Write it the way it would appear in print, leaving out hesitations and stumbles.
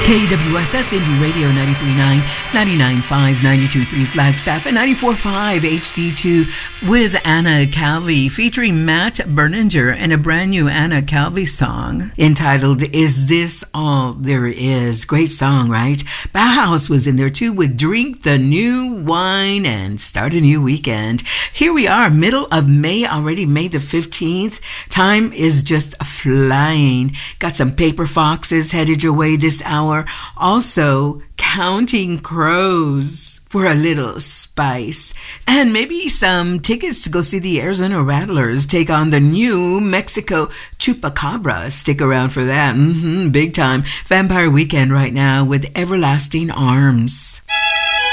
KWSS Indie Radio 93.9, 99.5, 92.3 Flagstaff, and 94.5 HD2 with Anna Calvi, featuring Matt Berninger and a brand new Anna Calvi song entitled Is This All There Is? Great song, right? Bauhaus was in there too with Drink the New Wine and Start a New Weekend. Here we are, middle of May already, May the 15th. Time is just flying. Got some Paper Foxes headed your way this hour. Also, Counting Crows for a little spice. And maybe some tickets to go see the Arizona Rattlers take on the New Mexico Chupacabra. Stick around for that. Big time. Vampire Weekend right now with Everlasting Arms.